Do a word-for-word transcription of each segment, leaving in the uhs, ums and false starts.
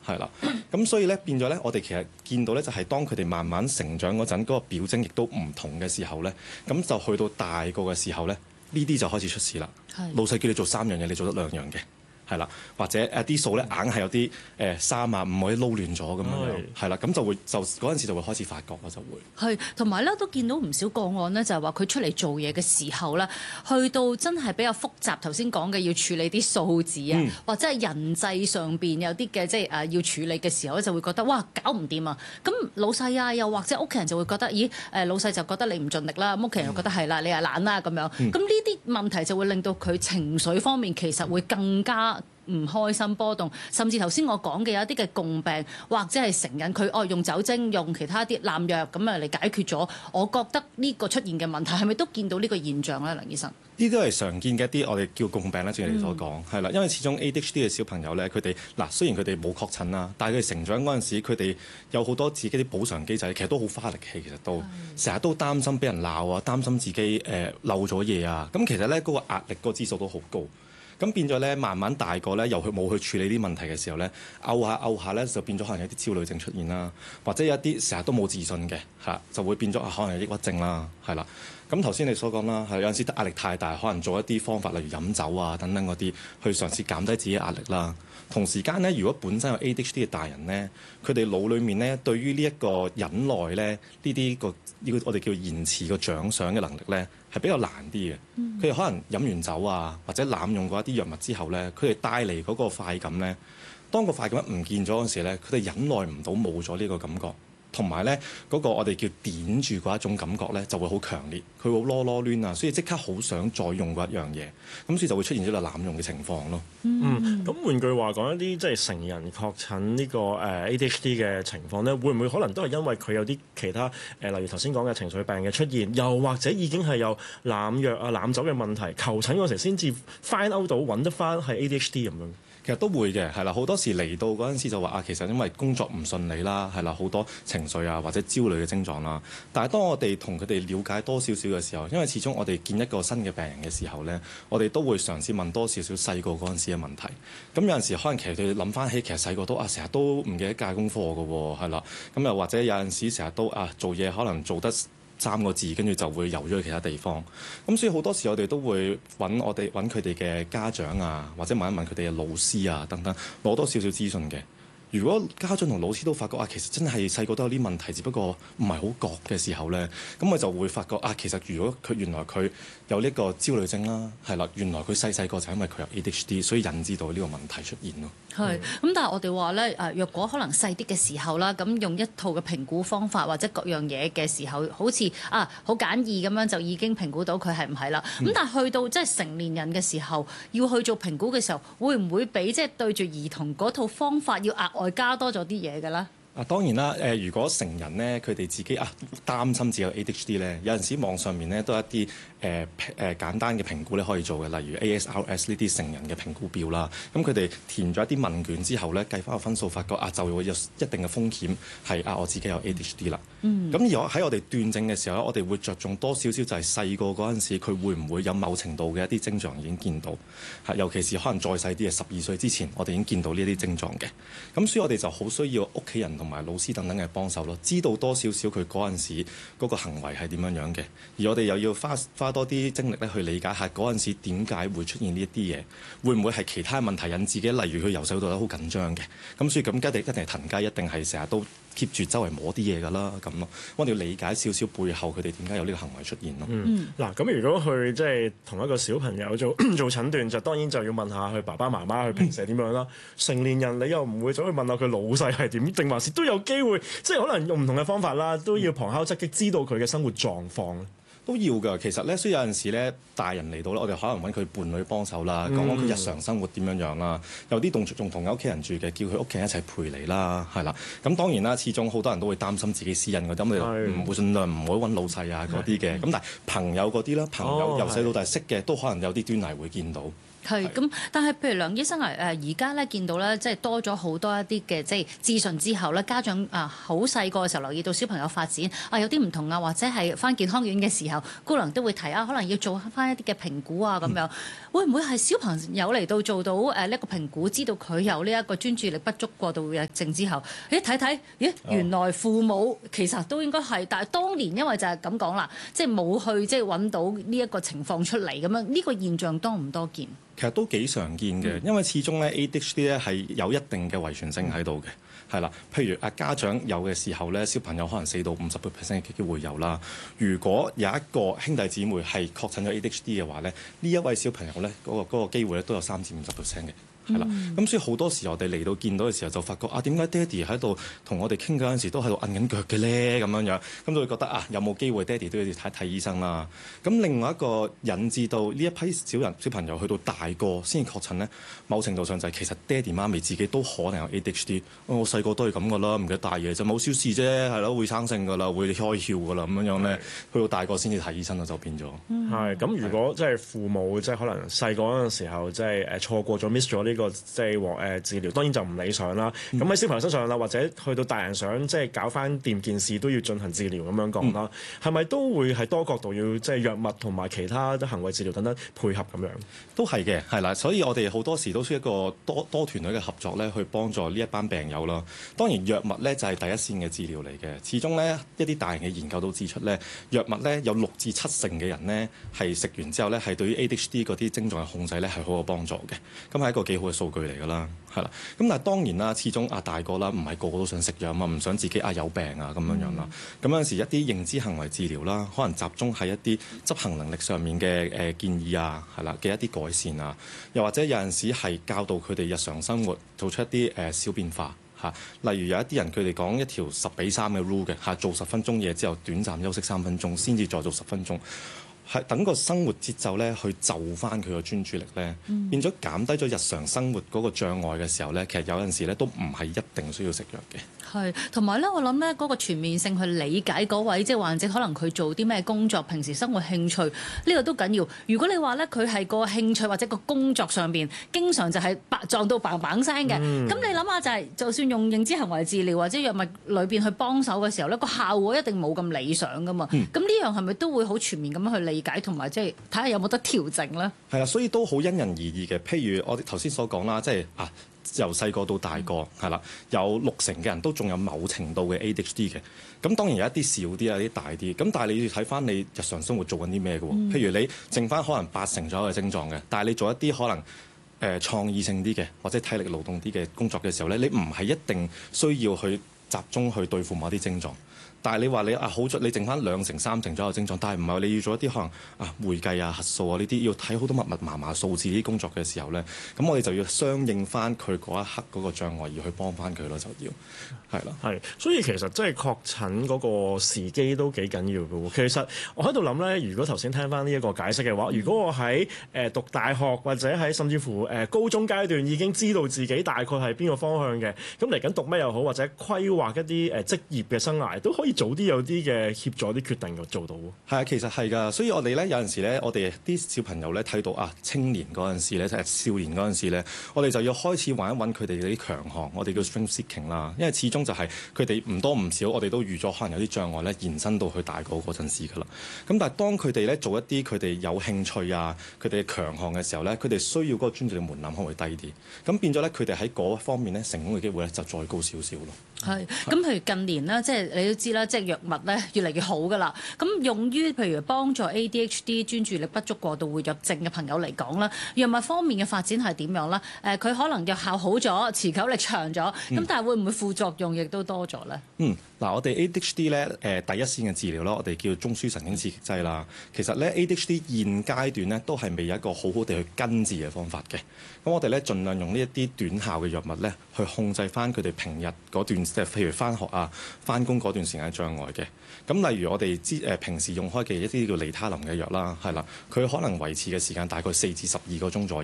係啦。咁所以咧變咗咧，我哋其實見到咧就係當佢哋慢慢成長嗰陣，嗰個表徵亦都唔同嘅時候咧，咁就去到大個嘅時候咧，呢啲就開始出事啦。老細叫你做三樣嘢，你做得兩樣嘅。係啦，或者誒啲數咧硬係有啲誒三啊五可以撈亂咗咁樣樣，係啦，咁就會就嗰陣時就會開始發覺咯，就會係同埋咧都見到唔少個案呢，就係話佢出嚟做嘢嘅時候咧，去到真係比較複雜，頭先講嘅要處理啲數字啊，嗯、或者係人際上邊有啲嘅即係誒要處理嘅時候咧，就會覺得哇搞唔掂啊！咁老細啊，又或者屋企人就會覺得，咦誒老細就覺得你唔盡力啦，屋企人又覺得係啦，你係懶啦咁樣，咁呢啲問題就會令到佢情緒方面其實會更加唔開心波動，甚至頭先我講嘅有一啲嘅共病，或者係成癮，佢哦用酒精、用其他啲濫藥咁啊嚟解決咗。我覺得呢個出現嘅問題係咪都見到呢個現象咧，梁醫生？ 呢啲都係常見嘅一啲我哋叫共病啦，正如你所講係啦。因為始終 A D H D 嘅小朋友咧，佢哋嗱雖然佢哋冇確診啦，但係佢哋成長嗰陣時，佢哋有好多自己啲補償機制，其實都好花力氣，其實都成日都擔心俾人鬧啊，擔心自己誒、呃、漏咗嘢啊。咁其實咧嗰、嗰個壓力嗰個指數都好高。咁變咗咧，慢慢大個咧，又去冇去處理啲問題嘅時候咧，拗下拗下咧，就變咗可能有啲焦慮症出現啦，或者有一啲成日都冇自信嘅嚇，就會變咗可能係抑鬱症啦，係啦。咁頭先你所講啦，係有陣時壓力太大，可能做一啲方法，例如飲酒啊等等嗰啲，去嘗試減低自己壓力啦。同時間咧，如果本身有 A D H D 嘅大人咧，佢哋腦裡面咧對於呢一個忍耐咧，呢啲個呢個我哋叫延遲個獎賞嘅能力咧，係比較難啲嘅。佢哋、嗯、可能飲完酒啊，或者濫用過一啲藥物之後咧，佢哋帶嚟嗰個快感咧，當個快感唔見咗嗰時咧，佢哋忍耐唔到，冇咗呢個感覺。同埋咧，嗰、那個我哋叫點住嗰一種感覺咧，就會好強烈，佢會囉囉攣啊，所以即刻好想再用嗰一樣嘢，咁所以就會出現咗個濫用嘅情況咯。 嗯，咁換句話講，一啲即係成人確診呢個誒 A D H D 嘅情況咧，會唔會可能都係因為佢有啲其他誒、呃，例如頭先講嘅情緒病嘅出現，又或者已經係有濫藥啊、濫酒嘅問題，求診嗰時先至 find out 到揾得翻係 A D H D 咁樣？ 其實都會嘅，係啦，好多時嚟到嗰陣時就話啊，其實因為工作唔順利啦，係啦，好多情緒啊或者焦慮嘅症狀啦。但係當我哋同佢哋了解多少少嘅時候，因為始終我哋見一個新嘅病人嘅時候咧，我哋都會嘗試問多少少細個嗰陣時嘅問題。咁有陣時可能其實佢哋諗翻起，其實細個都啊成日都唔記得教功課㗎喎，係啦。咁又或者有陣時成日都啊做嘢可能做得三個字，跟住就會遊咗去其他地方。咁所以好多時我哋都會揾我哋揾佢哋嘅家長啊，或者問一問佢哋嘅老師啊等等，攞多少少資訊嘅。如果家長同老師都發覺啊，其實真係細個都有啲問題，只不過唔係好覺嘅時候咧，咁我就會發覺啊，其實如果佢原來佢有呢個焦慮症啦，係啦，原來佢細細個就因為佢有 A D H D，所以引致到呢個問題出現咯。 係，咁但係我哋話咧誒，若果可能細啲嘅時候啦，咁用一套嘅評估方法或者各樣嘢嘅時候，好似啊好簡易咁樣就已經評估到佢係唔係啦。咁、嗯、但係去到即係成年人嘅時候，要去做評估嘅時候，會唔會比即係對住兒童嗰套方法要額外加多咗啲嘢嘅咧？ 啊，當然啦，誒、呃，如果成人咧，佢哋自己啊擔心自己有 A D H D 咧，有陣時網上面咧都有一啲誒誒簡單嘅評估咧可以做嘅，例如 A S R S 呢啲成人嘅評估表啦。咁佢哋填咗一啲問卷之後咧，計翻個分數，發覺啊就會有一定嘅風險係啊我自己有 A D H D 啦。嗯。咁而喺我哋斷症嘅時候咧，我哋會着重多少少就係細個嗰陣時，佢會唔會有某程度嘅一啲症狀已經見到，係尤其是可能再細啲嘅十二歲之前，我哋已經見到呢啲症狀嘅。咁所以我哋就好需要屋企人同埋老師等等嘅幫手咯，知道多少少佢嗰陣時嗰個行為係點樣樣嘅，而我哋又要花花多啲精力咧去理解下嗰陣時點解會出現呢一啲嘢，會唔會係其他問題引致嘅？例如佢由細到大都好緊張嘅，咁所以咁一定一定係騰雞，一定係成日都 keep 住周圍摸啲嘢㗎啦，咁咯。我哋要理解少少背後佢哋點解有呢個行為出現咯。 嗯，嗱，咁如果去即係同一個小朋友做做診斷，就當然就要問下佢爸爸媽媽佢平時係點樣啦。嗯、成年人你又唔會走去問下佢老細係點，定還是都有機會，即係可能用唔同嘅方法啦，都要旁敲側擊知道佢嘅生活狀況咧。 都要㗎，其實咧，所以有陣時咧，大人嚟到咧，我哋可能揾佢伴侶幫手啦，講講佢日常生活點樣樣啦。有啲仲同有屋企人住嘅，叫佢屋企人一齊陪你啦，係啦。咁當然啦，始終好多人都會擔心自己私隱嗰啲，咁你唔會盡量唔好揾老細啊嗰啲嘅。咁但係朋友嗰啲啦，朋友由細到大識嘅，都可能有啲端倪會見到。 係咁，但係譬如梁醫生啊，誒而家咧見到咧，即係多咗好多一啲嘅即係資訊之後咧，家長啊好細個嘅時候留意到小朋友發展啊有啲唔同啊，或者係翻健康院嘅時候，姑娘都會提啊，可能要做翻一啲嘅評估啊咁樣，嗯、會唔會係小朋友嚟到做到誒呢一個評估，知道佢有呢一個專注力不足過度活躍症之後，咦睇睇，咦原來父母其實都應該係，但係當年因為就係咁講啦，即係冇去即係揾到呢一個情況出嚟咁樣，呢、呢個現象多唔多見？ 其實都幾常見嘅，因為始終咧 A D H D 咧係有一定嘅遺傳性喺度嘅，係啦。譬如啊家長有嘅時候咧，小朋友可能四到五十個 percent 嘅機會有啦。如果有一個兄弟姊妹係確診咗 A D H D 嘅話咧，呢一位小朋友咧嗰個嗰個機會咧都有三至五十 percent 嘅。係啦，咁、嗯、所以好多時我哋嚟到見到嘅時候就發覺啊，點解爹哋喺度同我哋傾嗰陣時都喺度摁緊腳嘅咧？咁樣樣，咁就會覺得啊，有冇機會爹哋都要睇睇醫生啦？咁另外一個引致到呢一批小人小朋友去到大個先確診咧，某程度上就係其實爹哋媽咪自己都可能有 A D H D。我細個都係咁噶啦，唔記得大嘢就冇小事啫，係咯，會生性噶啦，會開竅噶啦，咁樣樣咧，去到大個先至睇醫生啦，就變咗。 係咁、嗯，如果即係父母即係可能細個嗰陣時候即係誒錯過咗 miss 咗呢個即係黃誒治療，當然就唔理想啦。咁喺、嗯、小朋友身上啦，或者去到大人想即係搞翻掂件事，都要進行治療咁樣講啦。係咪、嗯、都會係多角度要即係藥物同埋其他行為治療等等配合咁樣？都係嘅，係啦。所以我哋好多時都需要一個多多團隊嘅合作咧，去幫助呢一班病友啦。當然藥物咧就係第一線嘅治療嚟嘅。始終咧一啲大型嘅研究都指出咧，藥物咧有六至七成嘅人咧係食完之後咧係對於 A D H D 嗰啲症狀嘅控制咧係好有幫助嘅。咁係一個幾好嘅數據嚟㗎啦。係啦，咁但係當然啦，始終啊大個啦，唔係個個都想食藥啊嘛，唔想自己啊有病啊咁樣樣啦。咁、嗯、有陣時一啲認知行為治療啦，可能集中喺一啲執行能力上面嘅誒、呃、建議啊，係啦嘅一啲改善啊，又或者有陣時係教導佢哋日常生活做出一啲誒、呃、小變化嚇、啊。例如有一啲人佢哋講一條十比三嘅 rule 嘅嚇，做十分鐘嘢之後短暫休息三分鐘，先至再做十分鐘。係等個生活節奏咧，去就翻佢個專注力咧，嗯、變咗減低咗日常生活嗰個障礙嘅時候咧，其實有陣時咧都唔係一定需要食藥嘅。 係，同埋咧，我諗咧嗰個全面性去理解嗰位即係患者，可能佢做啲咩工作，平時生活興趣呢、呢個都緊要。如果你話咧佢係個興趣或者個工作上邊，經常就係撞到砰砰聲嘅，咁、嗯、你諗下就係、是，就算用認知行為治療或者藥物裏邊去幫手嘅時候咧，個效果一定冇咁理想噶嘛。咁呢、嗯、樣係咪都會好全面咁樣去理解同埋即係睇下有冇得調整咧？係啦，所以都好因人而異嘅。譬如我哋頭先所講啦，即係啊。由細個到大個，係啦，有六成嘅人都仲有某程度嘅 A D H D 嘅。咁當然有一啲少啲，有啲大啲。咁但係你要睇翻你日常生活做緊啲咩嘅喎？嗯、譬如你剩翻可能八成左右嘅症狀嘅，但係你做一啲可能誒、呃、創意性啲嘅或者體力勞動啲嘅工作嘅時候咧，你唔係一定需要去集中去對付某啲症狀。但係你話你啊好咗，你剩翻兩成三成左右症狀，但係唔係你要做一啲可能啊會計啊核數啊呢啲要睇好多密密麻麻數字呢啲工作嘅時候咧，咁我哋就要相應翻佢嗰一刻嗰個障礙而去幫翻佢咯，就要係啦。係， 所以其實即係確診嗰個時機都幾緊要嘅喎。其實我喺度諗咧，如果頭先聽翻呢一個解釋嘅話，如果我喺誒讀大學或者喺甚至乎誒高中階段已經知道自己大概係邊個方向嘅，咁嚟緊讀咩又好，或者規劃一啲誒職業嘅生涯都可以早啲有啲嘅協助啲決定就做到。 係啊，其實係㗎，所以我哋咧有陣時咧，我哋啲小朋友咧睇到啊青年嗰陣時咧，即係少年嗰陣時咧，我哋就要開始揾一揾佢哋嗰啲強項，我哋叫 strength seeking 啦。因為始終就係佢哋唔多唔少，我哋都預咗可能有啲障礙咧延伸到去大個嗰陣時㗎啦。咁但係當佢哋咧做一啲佢哋有興趣啊，佢哋嘅強項嘅時候咧，佢哋需要嗰個專注力門檻可能會低啲。咁變咗咧，佢哋喺嗰方面咧成功嘅機會咧就再高少少咯。係， 咁譬如近年咧，即係你都知啦，即係藥物咧越嚟越好噶啦。咁用於譬如幫助 A D H D 專注力不足過度活躍症嘅朋友嚟講啦，藥物方面嘅發展係點樣咧？誒、呃，佢可能藥效好咗，持久力長咗，咁、嗯、但係會唔會副作用亦都多咗咧？嗯， 嗱，我哋 A D H D 咧誒第一線嘅治療啦，我哋叫中樞神經刺激劑啦。其實咧 A D H D 現階段咧都係未有一個好好地去根治嘅方法嘅。咁我哋咧盡量用呢一啲短效嘅藥物咧去控制翻佢哋平日嗰段即係譬如翻學啊、翻工嗰段時間嘅障礙嘅。咁例如我哋之誒平時用開嘅一啲叫利他林嘅藥啦，係啦，佢可能維持嘅時間大概四至十二個鐘左右。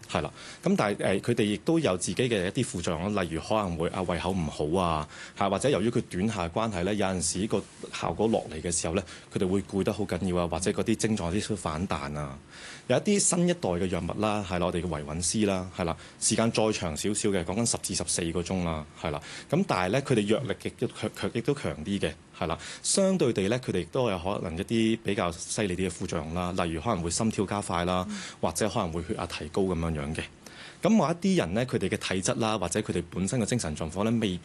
係啦，咁但係誒佢哋亦都有自己嘅一啲副作用咯，例如可能會啊胃口唔好啊，嚇或者由於佢短下關係咧，有陣時個效果落嚟嘅時候咧，佢哋會攰得好緊要啊，或者嗰啲症狀有啲反彈啊。有一啲新一代嘅藥物啦，係啦，我哋嘅維穩斯啦，係啦，時間再長少少嘅，講緊十至十四個鐘啦，係啦。咁但係咧，佢哋藥力亦都強強亦都強啲嘅，係啦。相對地咧，佢哋亦都有可能一啲比較犀利啲嘅副作用啦，例如可能會心跳加快啦，或者可能會血壓提高咁樣樣嘅。咁某一啲人咧，佢哋嘅體質啦，或者佢哋本身嘅精神狀況咧，未